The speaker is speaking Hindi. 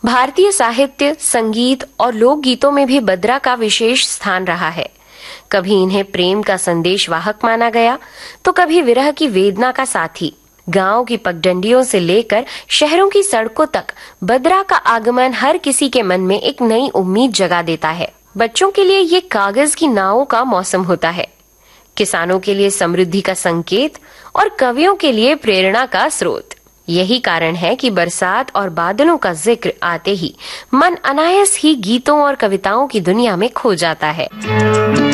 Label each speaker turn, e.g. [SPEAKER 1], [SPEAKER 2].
[SPEAKER 1] भारतीय साहित्य, संगीत और लोकगीतों में भी बदरा का विशेष स्थान रहा है। कभी इन्हें प्रेम का संदेश वाहक माना गया, तो कभी विरह की वेदना का साथी। गांव की पगडंडियों से लेकर शहरों की सड़कों तक बदरा का आगमन हर किसी के मन में एक नई उम्मीद जगा देता है। बच्चों के लिए ये कागज की नावों का मौसम होता है, किसानों के लिए समृद्धि का संकेत और कवियों के लिए प्रेरणा का स्रोत। यही कारण है कि बरसात और बादलों का जिक्र आते ही मन अनायास ही गीतों और कविताओं की दुनिया में खो जाता है।